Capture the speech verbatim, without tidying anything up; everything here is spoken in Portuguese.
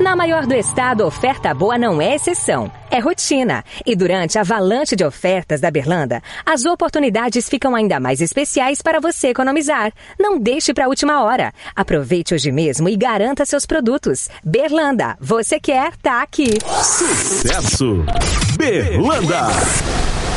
Na maior do estado, oferta boa não é exceção, é rotina. E durante a avalanche de ofertas da Berlanda, as oportunidades ficam ainda mais especiais para você economizar. Não deixe para a última hora. Aproveite hoje mesmo e garanta seus produtos. Berlanda, você quer, tá aqui. Sucesso! Berlanda!